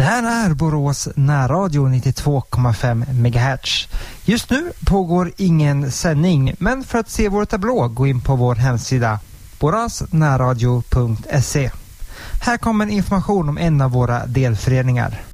Det här är Borås närradio 92,5 MHz. Just nu pågår ingen sändning, men för att se vår tablå gå in på vår hemsida borasnärradio.se. Här kommer information om en av våra delföreningar.